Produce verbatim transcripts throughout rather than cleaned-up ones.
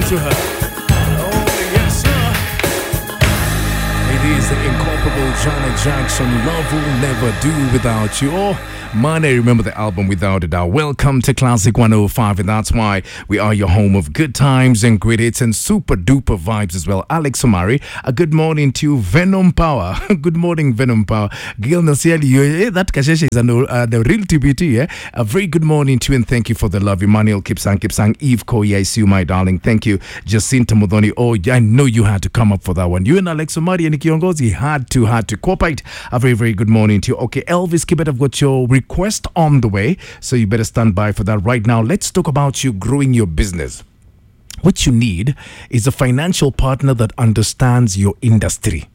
to her. Oh, yes, sir. It is the incomparable Janet Jackson, Love Will Never Do Without You. Oh, man, I remember the album without a doubt. Welcome to Classic one oh five, and that's why we are your home of good times and great hits and super duper vibes as well. Alex Omari, a good morning to you. Venom Power, good morning, Venom Power. Gil Nasieli, that Kashesha is an, uh, the real T B T, eh? A very good morning to you, and thank you for the love. Emmanuel Kipsang Kipsang, Eve Koyi, I see you, my darling. Thank you. Jacinta Mudhoni, oh, I know you had to come up for that one. You and Alex Omari and Kiongozi had to, had to cooperate. A very, very good morning to you. Okay, Elvis Kibet, I've got your request on the way, so you better stand by for that right now. Let's talk about you growing your business. What you need is a financial partner that understands your industry.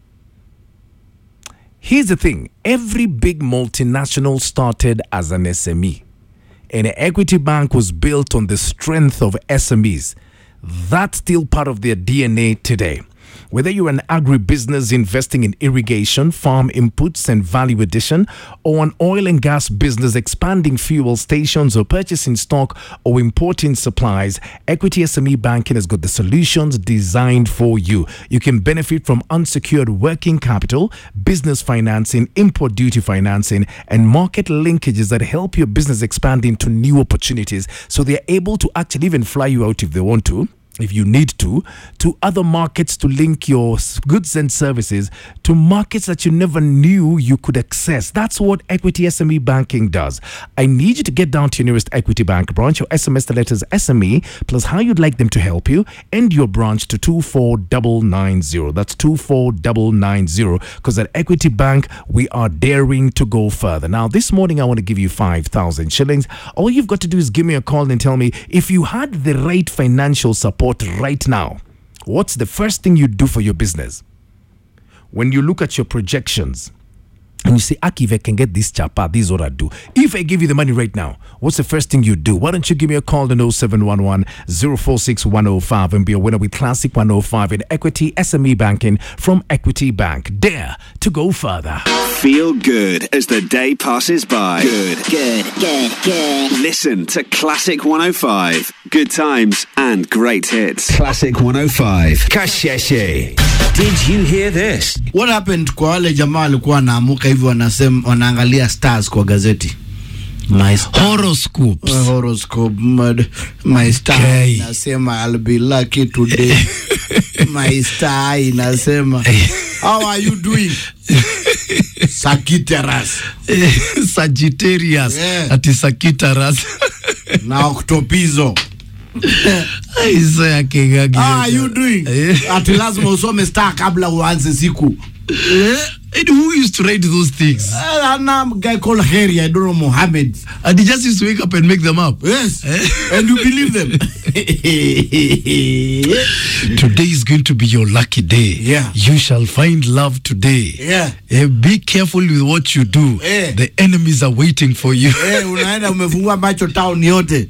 Here's the thing, every big multinational started as an S M E, and Equity Bank was built on the strength of S M Es. That's still part of their D N A today. Whether you're an agribusiness investing in irrigation, farm inputs and value addition, or an oil and gas business expanding fuel stations or purchasing stock or importing supplies, Equity S M E Banking has got the solutions designed for you. You can benefit from unsecured working capital, business financing, import duty financing, and market linkages that help your business expand into new opportunities, so they're able to actually even fly you out if they want to, if you need to, to other markets to link your goods and services to markets that you never knew you could access. That's what Equity S M E Banking does. I need you to get down to your nearest Equity Bank branch or S M S the letters S M E plus how you'd like them to help you and your branch to two four nine nine zero. That's two four nine nine zero, because at Equity Bank, we are daring to go further. Now, this morning, I want to give you five thousand shillings. All you've got to do is give me a call and tell me if you had the right financial support right now, what's the first thing you do for your business? When you look at your projections and you say, Aki, if I can get this chapa, this is what I do. If I give you the money right now, what's the first thing you do? Why don't you give me a call on oh seven one one, oh four six one oh five and be a winner with Classic one oh five in Equity S M E Banking from Equity Bank. Dare to go further. Feel good as the day passes by. Good. Good, good, good. Listen to Classic one oh five. Good times and great hits. Classic one oh five. Kasheshe. Did you hear this? What happened kwa wale jamaa walikuwa naamuka hivi wanasema wanaangalia stars kwa gazeti? My horoscopes. Uh, horoscope. My, my star okay. Nasema I'll be lucky today. My star inasema how are you doing? Sagittarius. Sagittarius. Yeah. Ati Sagittarius. Na Octopizo. How are you doing? Ati lazima usome star kabla uanze siku. And who used to write those things? Uh, a guy called Harry, I don't know, Mohammed. And he just used to wake up and make them up. Yes. And you believe them. Today is going to be your lucky day. Yeah. You shall find love today. Yeah. Uh, be careful with what you do. Yeah. The enemies are waiting for you. Yeah, unaenda umefungua macho town yote.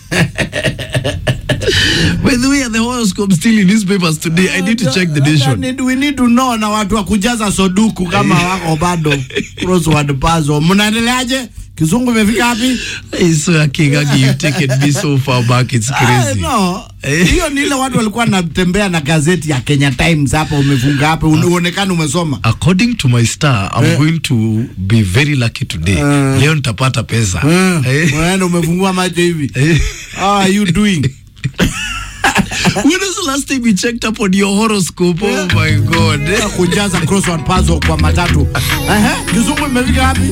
By the way, are the horoscopes still in newspapers today? I need to check the nation. Need, we need to know na watu wa kujaza soduku kama wako bado crossword puzzle. Mnaendeleaje? Kizungu imefika wapi? So Akigagi, you've taken me so far back, it's crazy. Uh, no. Hiyo ni ile watu walikuwa wanatembea na gazeti ya Kenya Times hapa umefunga hapa unaonekana umesoma. According to my star, I'm uh, going to be very lucky today. Uh, Leo nitapata pesa. Unaenda umefungua macho hivi. How are you doing? When was the last time you checked up on your horoscope? Oh my God. Kujaza crossword puzzle kwa matatu. Eh? Kizungu imefika wapi?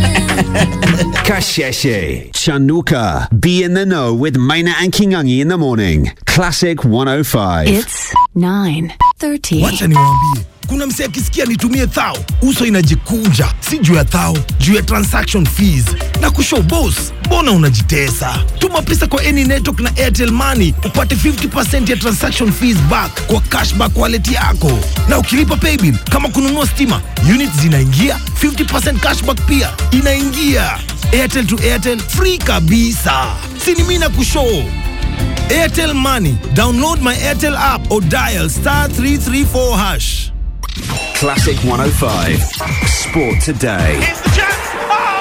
Kasheshe. Chanuka. Be in the know with Maina and Kingangi in the morning. Classic one oh five. It's nine thirty. Wacha niwaambie. Kuna msee akisikia nitumie thao, uso inajikunja, si juu ya thao, juu ya transaction fees. Na kushow boss, mbona unajitesa? Tuma pesa kwa any network na Airtel Money, upate fifty percent ya transaction fees back kwa cashback wallet yako. Na ukilipa paybill, kama kununua stima, units zinaingia, fifty percent cashback pia inaingia. Airtel to Airtel, free kabisa. Sini mina kushow. Airtel Money. Download my Airtel app or dial star three three four hash. Classic one oh five. Sport today. It's the chance. Oh, he's done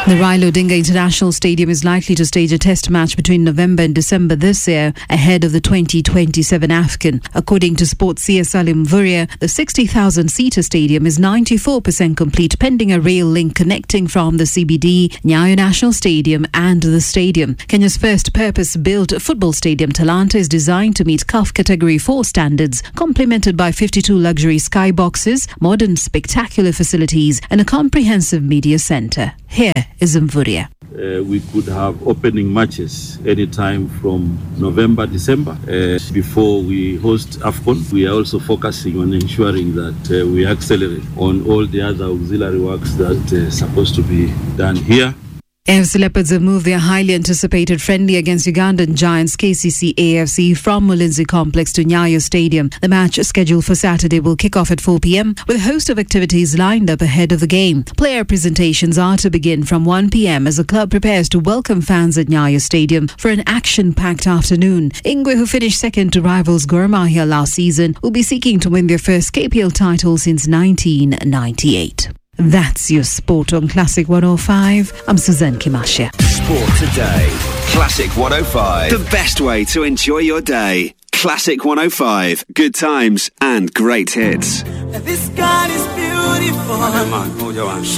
The Raila Odinga International Stadium is likely to stage a test match between November and December this year ahead of the twenty twenty-seven AFCON. According to Sports C S Salim Vuria, the sixty thousand seater stadium is ninety-four percent complete pending a rail link connecting from the C B D, Nyayo National Stadium and the stadium. Kenya's first purpose-built football stadium, Talanta, is designed to meet C A F Category four standards, complemented by fifty-two luxury skyboxes, modern spectacular facilities and a comprehensive media centre. Here is Mvuria. Uh, we could have opening matches anytime from November, December, uh, before we host AFCON. We are also focusing on ensuring that uh, we accelerate on all the other auxiliary works that are uh, supposed to be done here. A F C Leopards have moved their highly anticipated friendly against Ugandan giants K C C A F C from Mulinzi Complex to Nyayo Stadium. The match, scheduled for Saturday, will kick off at four p.m. with a host of activities lined up ahead of the game. Player presentations are to begin from one p.m. as the club prepares to welcome fans at Nyayo Stadium for an action-packed afternoon. Ingwe, who finished second to rivals Gor Mahia last season, will be seeking to win their first K P L title since nineteen ninety-eight. That's your sport on Classic one oh five. I'm Suzanne Kimasha. Sport today. Classic one oh five. The best way to enjoy your day. Classic one oh five. Good times and great hits. This God is beautiful.